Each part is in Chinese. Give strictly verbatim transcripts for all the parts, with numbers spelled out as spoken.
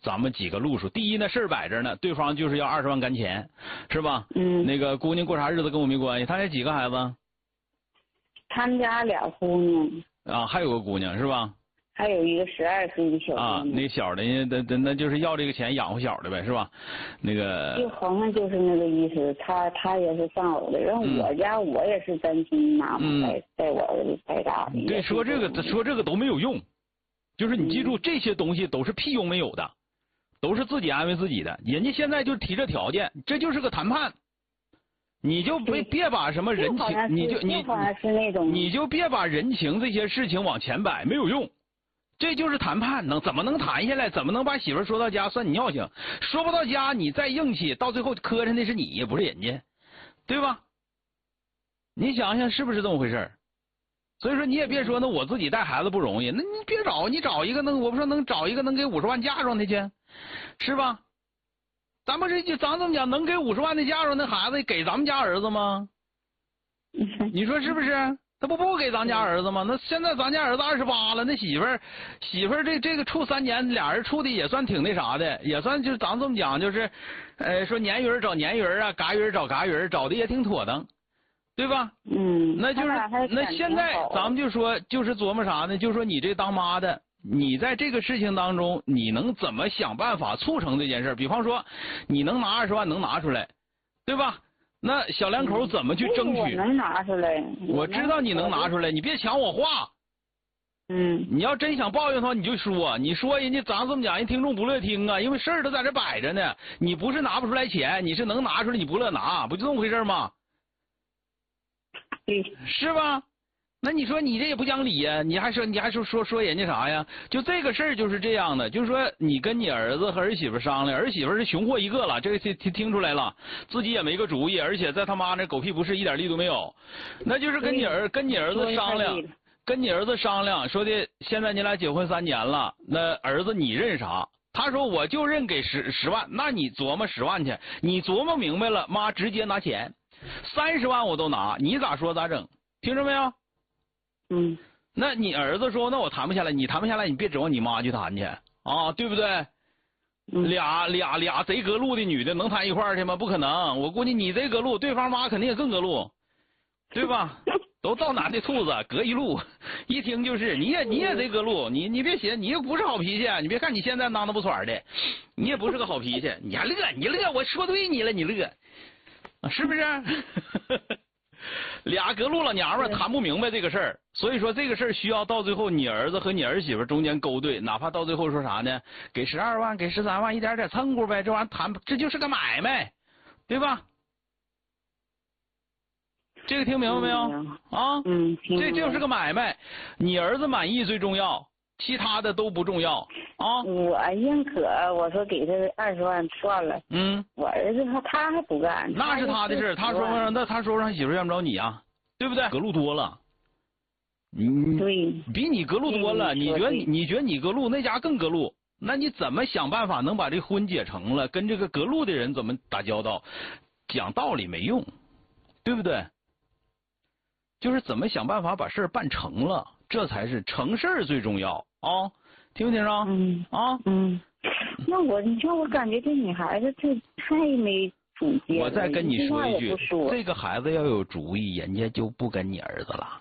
咱们几个路数。第一呢，事儿摆着呢，对方就是要二十万干钱，是吧？ 嗯。 那个姑娘过啥日子跟我没关系。他家几个孩子？ 他们家俩姑娘。 啊，还有个姑娘是吧？ 还有一个十二岁的小姑娘。 啊，那小的那那那就是要这个钱养活小的呗，是吧？那个。 就好像就是那个意思，他他也是丧偶的，然后我家、嗯、我也是担心妈妈带、嗯、带我儿子带大的。 对，说这个说这个都没有用，就是你记住、嗯、这些东西都是屁用没有的，都是自己安慰自己的。人家现在就提这条件，这就是个谈判。你就别别把什么人情，你就你你就别把人情这些事情往前摆，没有用。这就是谈判，能怎么能谈下来？怎么能把媳妇说到家算你尿性？说不到家，你再硬气，到最后磕碜的是你，不是人家，对吧？你想想是不是这么回事？所以说你也别说那我自己带孩子不容易，那你别找，你找一个能，我不说能找一个能给五十万嫁妆的去，是吧？咱们这就咱这么讲，能给五十万的嫁妆，那孩子给咱们家儿子吗？你说是不是？他不不给咱家儿子吗？那现在咱家儿子二十八了，那媳妇儿媳妇儿这这个处三年，俩人处的也算挺那啥的，也算就是咱这么讲，就是呃说年鱼找年鱼啊，嘎鱼找嘎鱼，找的也挺妥当，对吧？ 嗯， 那就是那现在咱们就说就是琢磨啥呢？就说你这当妈的，你在这个事情当中，你能怎么想办法促成这件事？比方说，你能拿二十万能拿出来，对吧？那小两口怎么去争取？ 我能拿出来。 我知道你能拿出来，你别抢我话。 嗯。 你要真想抱怨的话，你就说，你说人家咱这么讲，人听众不乐听啊，因为事儿都在这摆着呢。你不是拿不出来钱，你是能拿出来，你不乐拿，不就这么回事吗？ 对。 是吧？那你说你这也不讲理呀、啊？你还说你还说说说人家啥呀？就这个事儿就是这样的，就是说你跟你儿子和儿媳妇商量，儿媳妇是穷货一个了，这个听听出来了，自己也没个主意，而且在他妈那狗屁不是一点力都没有，那就是跟你儿跟你儿子商量，跟你儿子商量说的，现在你俩结婚三年了，那儿子你认啥？他说我就认给十十万，那你琢磨十万去，你琢磨明白了，妈直接拿钱，三十万我都拿，你咋说咋整？听着没有？ 嗯， 那你儿子说，那我谈不下来，你谈不下来，你别指望你妈去谈去啊，对不对？ 嗯、 俩俩俩贼隔路的女的能谈一块儿去吗？不可能，我估计你贼隔路，对方妈肯定也更隔路，对吧？都到哪的兔子隔一路，一听就是你也你也贼隔路，你你别寻，你又不是好脾气，你别看你现在囔囔不喘的，你也不是个好脾气，你还乐你乐，我说对你了，你乐，是不是？俩隔路老娘们谈不明白这个事儿，所以说这个事儿需要到最后你儿子和你儿媳妇中间勾兑，哪怕到最后说啥呢？给十二万，给十三万，一点点蹭乎呗，这玩意儿谈这就是个买卖，对吧？这个听明白没有？啊， 嗯， 这就是个买卖，你儿子满意最重要，其他的都不重要啊。 我认可，我说给他二十万算了。 嗯， 我儿子他他还不干， 那是他的事，他说那他说让媳妇怨不着你啊，对不对？隔路多了，你对， 比你隔路多了，你觉得你觉得你隔路那家更隔路，那你怎么想办法能把这婚结成了？跟这个隔路的人怎么打交道？讲道理没用，对不对？就是怎么想办法把事儿办成了，这才是成事儿最重要啊！听没听着？ 嗯啊嗯，那我你说我感觉这女孩子这太没主见了。 我再跟你说一句， 说这个孩子要有主意，人家就不跟你儿子了。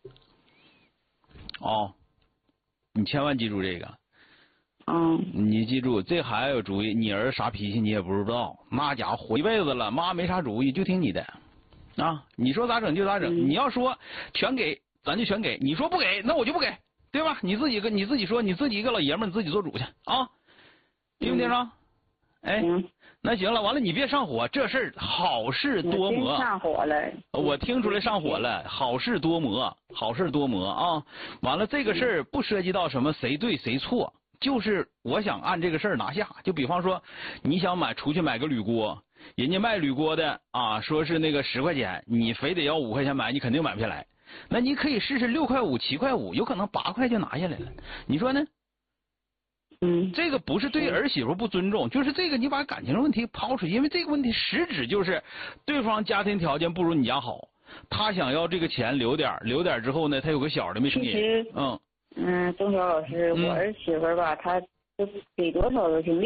哦，你千万记住这个。 嗯， 你记住，这孩子有主意，你儿子啥脾气你也不知道，那家伙活一辈子了，妈没啥主意，就听你的。啊，你说咋整就咋整， 嗯、 你要说全给，咱就全给；你说不给，那我就不给，对吧？你自己跟你自己说，你自己一个老爷们儿，你自己做主去啊，听没听着？ 嗯、 哎， 嗯、 那行了，完了你别上火，这事儿好事多磨。 上火了， 我听出来上火了，好事多磨，好事多磨啊！完了这个事儿不涉及到什么谁对谁错，就是我想按这个事儿拿下。就比方说，你想买出去买个铝锅。人家卖铝锅的啊，说是那个十块钱，你非得要五块钱买，你肯定买不下来。那你可以试试六块五、七块五，有可能八块就拿下来了。你说呢？ 嗯， 这个不是对儿媳妇不尊重，就是这个你把感情的问题抛出去，因为这个问题实质就是对方家庭条件不如你家好，他想要这个钱留点，留点之后呢，他有个小的没生意。嗯嗯，钟晓老师，我儿媳妇吧，她给多少都行。